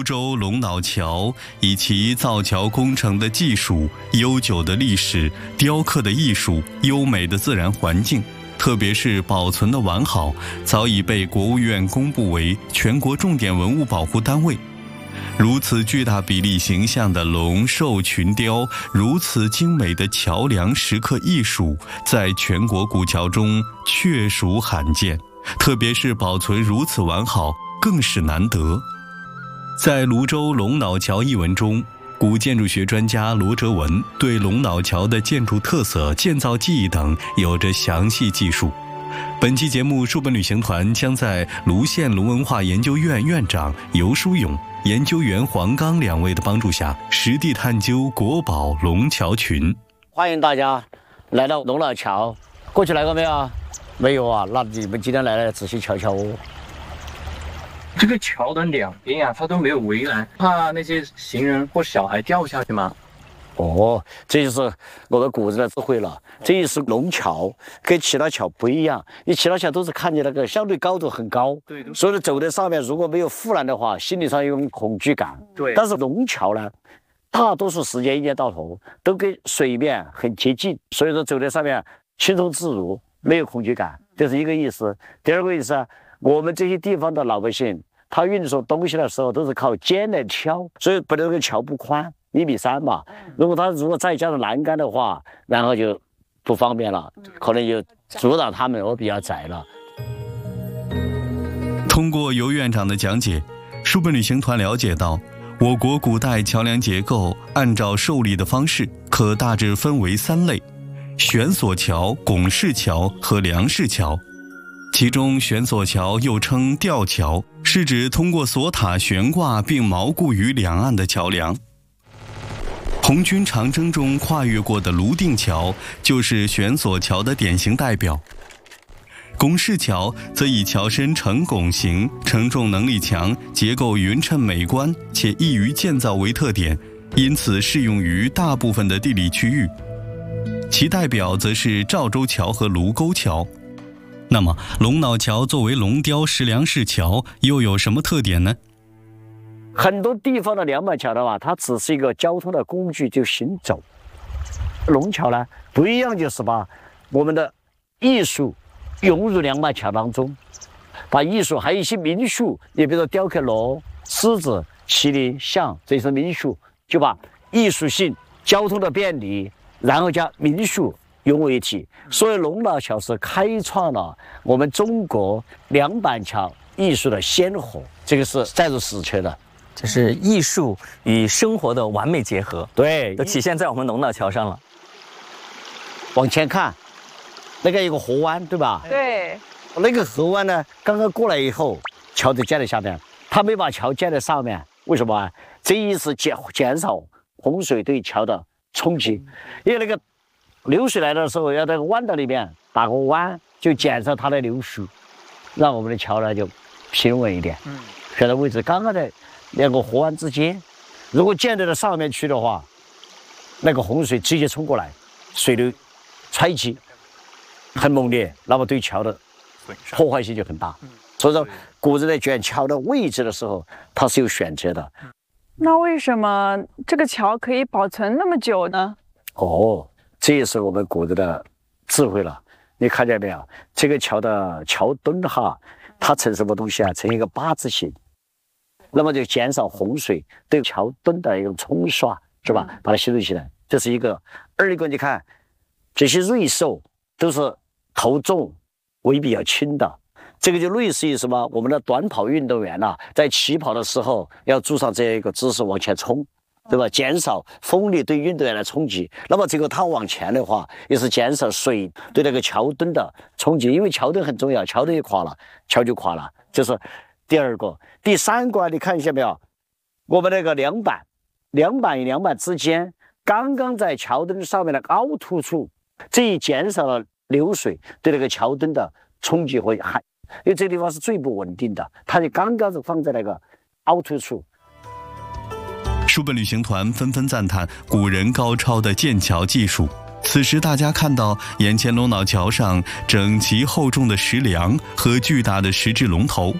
州龙脑桥以其造桥工程的技术、悠久的历史、雕刻的艺术、优美的自然环境，特别是保存的完好，早已被国务院公布为全国重点文物保护单位。如此巨大比例形象的龙兽群雕，如此精美的桥梁石刻艺术，在全国古桥中确属罕见，特别是保存如此完好，更是难得。在泸州龙脑桥一文中，古建筑学专家罗哲文对龙脑桥的建筑特色、建造技艺等有着详细记述。本期节目，书本旅行团将在泸县龙文化研究院院长游书勇、研究员黄刚两位的帮助下，实地探究国宝龙桥群。 欢迎大家来到龙脑桥，过去来过没有？没有啊，那你们今天来了，仔细瞧瞧哦。 这个桥的两边啊，它都没有围栏，怕那些行人或小孩掉下去吗？ 哦，这就是我们古人的智慧了。这也是龙桥，跟其他桥不一样，因为其他桥都是看见那个相对高度很高，对，所以走在上面如果没有护栏的话，心理上有种恐惧感。对，但是龙桥呢，大多数时间一年到头都跟水面很接近，所以说走在上面轻松自如，没有恐惧感，这是一个意思。第二个意思啊，我们这些地方的老百姓，他运输东西的时候都是靠肩来挑，所以本来这个桥不宽，1.3米嘛。如果再加上栏杆的话，然后就不方便了，可能就阻挡他们，我比较窄了。 通过游院长的讲解，书本旅行团了解到，我国古代桥梁结构按照受力的方式，可大致分为3类：悬索桥、拱式桥和梁式桥。其中悬索桥又称吊桥，是指通过索塔悬挂并锚固于两岸的桥梁。红军长征中跨越过的泸定桥就是悬索桥的典型代表。拱式桥则以桥身呈拱形、承重能力强、结构匀称美观且易于建造为特点，因此适用于大部分的地理区域。其代表则是赵州桥和卢沟桥。那么龙脑桥作为龙雕石梁式桥又有什么特点呢？ 很多地方的两板桥的话，它只是一个交通的工具，就行走。龙桥呢不一样，就是把我们的艺术融入两板桥当中，把艺术还有一些民俗，你比如说雕刻龙、狮子、麒麟、象，这些民俗，就把艺术性、交通的便利，然后加民俗融为一体。所以龙脑桥是开创了我们中国两板桥艺术的先河，这个是载入史册的。 这是艺术与生活的完美结合， 对， 都体现在我们龙脑桥上了。 往前看，那个有个河湾，对吧？ 对。 那个河湾呢，刚刚过来以后，桥就建在下面，他没把桥建在上面，为什么啊？这一是减少洪水对桥的冲击，因为那个流水来的时候，要在那个弯道里面打个弯，就减少它的流速，让我们的桥呢就平稳一点。选的位置刚刚在两个河湾之间，如果建在了上面去的话，那个洪水直接冲过来，水流冲击很猛烈，那么对桥的破坏性就很大。所以说，古人在选桥的位置的时候，它是有选择的。 那为什么这个桥可以保存那么久呢？ 哦，这也是我们古人的智慧了。你看见没有？这个桥的桥墩哈，它呈什么东西啊？呈一个8字形。那么就减少洪水对桥墩的一种冲刷，是吧？把它吸收起来，这是一个。二一个，你看这些瑞兽都是头重尾比较轻的，这个就类似于什么？我们的短跑运动员呐，在起跑的时候要做上这样一个姿势往前冲，对吧？减少风力对运动员的冲击。那么这个它往前的话，也是减少水对那个桥墩的冲击，因为桥墩很重要，桥墩一垮了，桥就垮了，这是第二个。第三个，你看一下没有？我们那个两板与两板之间，刚刚在桥墩上面的凹凸处，这一减少了流水对那个桥墩的冲击和害，因为这个地方是最不稳定的，它就刚刚是放在那个凹凸处。 书本旅行团纷纷赞叹古人高超的建桥技术。此时大家看到眼前龙脑桥上整齐厚重的石梁和巨大的石质龙头，